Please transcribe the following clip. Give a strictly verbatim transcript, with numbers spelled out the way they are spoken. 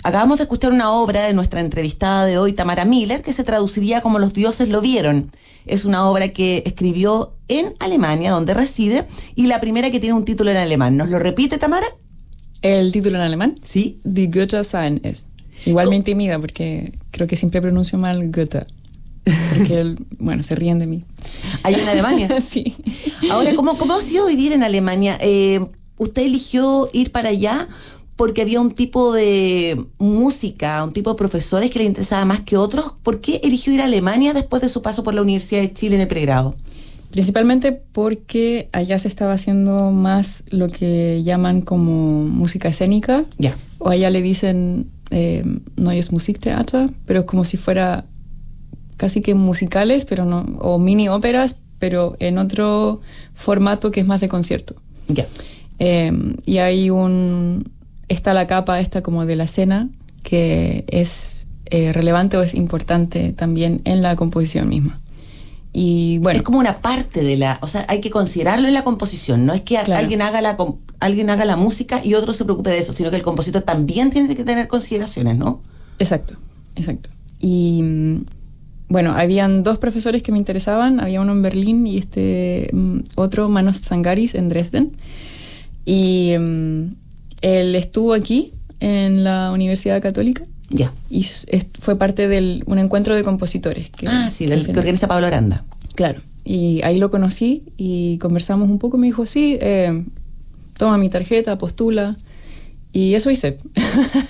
acabamos de escuchar una obra de nuestra entrevistada de hoy, Tamara Miller, que se traduciría como Los dioses lo vieron. Es una obra que escribió en Alemania, donde reside, y la primera que tiene un título en alemán. ¿Nos lo repite, Tamara? ¿El título en alemán? Sí. Die Götter seien es. Igual ¿Cómo? Me intimida porque creo que siempre pronuncio mal Goethe. Porque, bueno, se ríen de mí. ¿Ahí en Alemania? Sí. Ahora, ¿cómo, cómo ha sido vivir en Alemania? Eh, ¿Usted eligió ir para allá porque había un tipo de música, un tipo de profesores que le interesaba más que otros? ¿Por qué eligió ir a Alemania después de su paso por la Universidad de Chile en el pregrado? Principalmente porque allá se estaba haciendo más lo que llaman como música escénica. Ya. O allá le dicen eh, Neues Musiktheater, pero es como si fuera casi que musicales, pero no, o mini óperas, pero en otro formato que es más de concierto. Ya. Eh, y hay un... está la capa esta como de la escena que es eh, relevante o es importante también en la composición misma. Y bueno, es como una parte de la, o sea, hay que considerarlo en la composición, no es que claro. alguien haga la alguien haga la música y otro se preocupe de eso, sino que el compositor también tiene que tener consideraciones, ¿no? Exacto, exacto. Y bueno, habían dos profesores que me interesaban, había uno en Berlín y este otro, Manos Zangaris, en Dresden. Y um, él estuvo aquí en la Universidad Católica. Ya. Y fue parte de un encuentro de compositores. Que, ah, sí, del que, que organiza Pablo Aranda. Claro. Y ahí lo conocí y conversamos un poco. Me dijo, sí, eh, toma mi tarjeta, postula. Y eso hice.